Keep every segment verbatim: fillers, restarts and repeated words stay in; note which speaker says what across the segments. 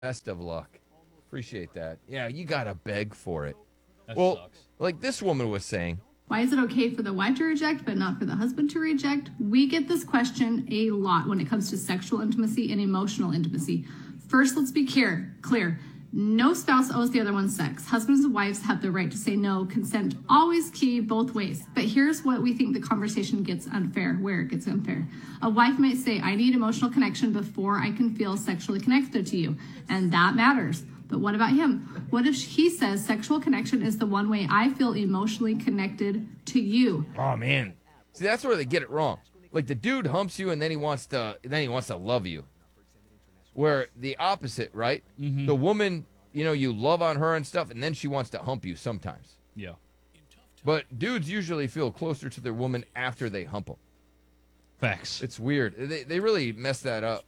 Speaker 1: Best of luck. Appreciate that. Yeah, you got to beg for it.
Speaker 2: That
Speaker 1: well,
Speaker 2: sucks.
Speaker 1: like this woman was saying.
Speaker 3: Why is it okay for the wife to reject, but not for the husband to reject? We get this question a lot when it comes to sexual intimacy and emotional intimacy. First, let's be clear. Clear. No spouse owes the other one sex. Husbands and wives have the right to say no. Consent always key both ways. But here's what we think the conversation gets unfair, where it gets unfair. A wife might say, I need emotional connection before I can feel sexually connected to you. And that matters. But what about him? What if he says sexual connection is the one way I feel emotionally connected to you?
Speaker 1: Oh man. See, that's where they get it wrong. Like the dude humps you and then he wants to then he wants to love you. Where the opposite, right? Mm-hmm. The woman, you know, you love on her and stuff, and then she wants to hump you sometimes.
Speaker 2: Yeah.
Speaker 1: But dudes usually feel closer to their woman after they hump them.
Speaker 2: Facts.
Speaker 1: It's weird. They they really mess that up.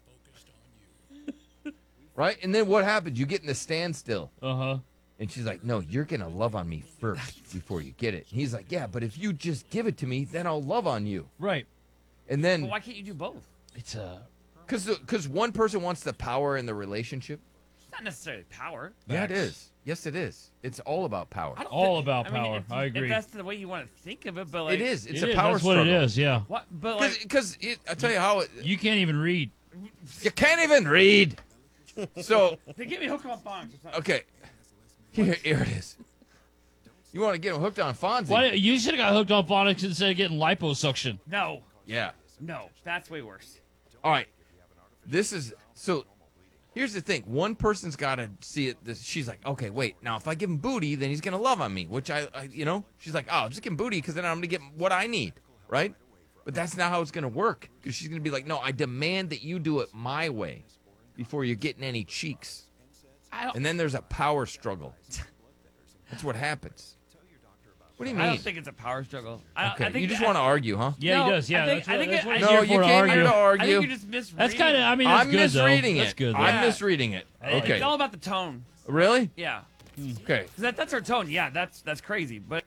Speaker 1: Right? And then what happens? You get in the standstill.
Speaker 2: Uh-huh.
Speaker 1: And she's like, no, you're going to love on me first before you get it. And he's like, yeah, but if you just give it to me, then I'll love on you.
Speaker 2: Right.
Speaker 1: And then...
Speaker 4: But why can't you do both?
Speaker 2: It's a...
Speaker 1: Because because one person wants the power in the relationship.
Speaker 4: It's not necessarily power.
Speaker 1: Yeah, it is. Yes, it is. It's all about power.
Speaker 4: I don't
Speaker 2: All
Speaker 4: think-
Speaker 2: about
Speaker 4: I mean,
Speaker 2: power.
Speaker 4: if,
Speaker 2: I agree.
Speaker 4: If that's the way you want to think of it, but like...
Speaker 1: It is. It's
Speaker 2: It
Speaker 1: a
Speaker 2: is.
Speaker 1: power
Speaker 2: That's
Speaker 1: struggle.
Speaker 2: what it is, yeah.
Speaker 4: What? But like...
Speaker 1: Because I tell you how... It,
Speaker 2: You can't even read.
Speaker 1: you can't even read. So...
Speaker 4: They get me hooked on bonds.
Speaker 1: Okay. Here, here it is. You want to get him hooked on Fonzie?
Speaker 2: Why, you should have got hooked on phonics instead of getting liposuction.
Speaker 4: No.
Speaker 1: Yeah.
Speaker 4: No. That's way worse.
Speaker 1: All right. This is so. Here's the thing. One person's got to see it. This, she's like, okay, wait. Now, if I give him booty, then he's gonna love on me. Which I, I you know, she's like, oh, I'm just giving booty because then I'm gonna get what I need, right? But that's not how it's gonna work. Because she's gonna be like, no, I demand that you do it my way before you're getting any cheeks.
Speaker 4: I don't,
Speaker 1: And then there's a power struggle. That's what happens. What do you mean?
Speaker 4: I don't think it's a power struggle. I,
Speaker 1: Okay,
Speaker 4: I think
Speaker 1: you just
Speaker 4: that-
Speaker 1: want to argue, huh?
Speaker 2: Yeah,
Speaker 4: No,
Speaker 2: he does. Yeah,
Speaker 4: I think-
Speaker 2: that's what,
Speaker 4: I think
Speaker 2: that's
Speaker 4: it-
Speaker 2: what
Speaker 4: I-
Speaker 2: he's
Speaker 1: No,
Speaker 2: here
Speaker 1: you
Speaker 2: for, to
Speaker 1: came here
Speaker 2: argue.
Speaker 1: to
Speaker 4: I
Speaker 1: argue.
Speaker 4: think you're just misreading.
Speaker 2: That's kind of, I mean, that's
Speaker 1: I'm
Speaker 2: good,
Speaker 1: misreading
Speaker 2: though.
Speaker 1: it.
Speaker 2: That's good.
Speaker 1: I'm
Speaker 4: Yeah.
Speaker 1: misreading it. Okay.
Speaker 4: It's all about the tone.
Speaker 1: Really?
Speaker 4: Yeah.
Speaker 1: Okay.
Speaker 4: 'Cause that, that's her tone. Yeah, that's that's crazy. But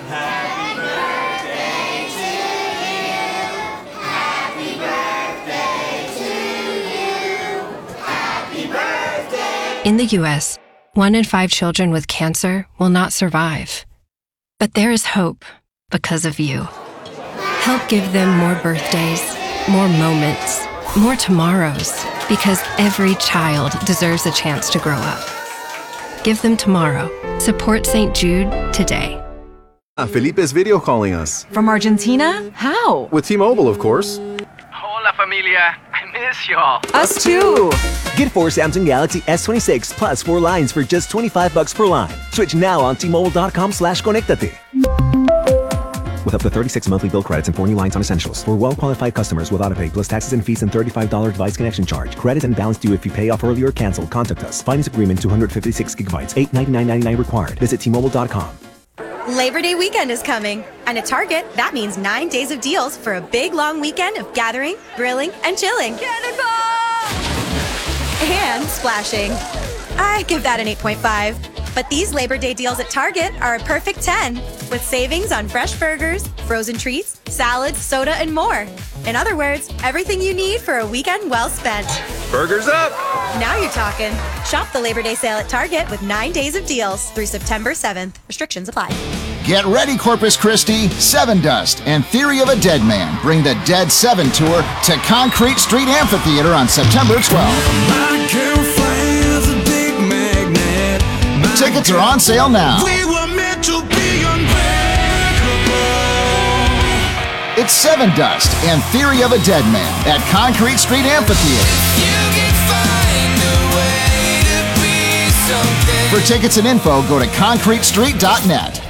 Speaker 5: In the U S, one in five children with cancer will not survive. But there is hope because of you. Help give them more birthdays, more moments, more tomorrows, because every child deserves a chance to grow up. Give them tomorrow. Support Saint Jude today.
Speaker 6: Ah, Felipe is video calling us.
Speaker 7: From Argentina? How?
Speaker 6: With T-Mobile, of course.
Speaker 8: Hola, familia. I miss y'all.
Speaker 7: Us too.
Speaker 9: Get four Samsung Galaxy S twenty-six plus four lines for just twenty-five bucks per line. Switch now on T-Mobile.com slash Conectate. With up to thirty-six monthly bill credits and four new lines on essentials. For well-qualified customers with autopay plus taxes and fees and thirty-five dollars device connection charge. Credits and balance due if you pay off early or cancel. Contact us. Finance agreement two hundred fifty-six gigabytes. eight ninety-nine ninety-nine required. Visit T Mobile dot com.
Speaker 10: Labor Day weekend is coming, and at Target, that means nine days of deals for a big long weekend of gathering, grilling, and chilling. Cannonball! And splashing. I give that an eight point five. But these Labor Day deals at Target are a perfect ten, with savings on fresh burgers, frozen treats, salads, soda, and more. In other words, everything you need for a weekend well spent.
Speaker 6: Burgers up!
Speaker 10: Now you're talking. Shop the Labor Day sale at Target with nine days of deals through September seventh. Restrictions apply.
Speaker 11: Get ready, Corpus Christi. Seven Dust and Theory of a Dead Man bring the Dead Seven Tour to Concrete Street Amphitheater on September twelfth.
Speaker 12: My girlfriend's a big magnet. My
Speaker 11: Tickets are on sale now.
Speaker 12: We were meant to be unbreakable.
Speaker 11: It's Seven Dust and Theory of a Dead Man at Concrete Street Amphitheater.
Speaker 12: You can find a way to be something.
Speaker 11: For tickets and info, go to concrete street dot net.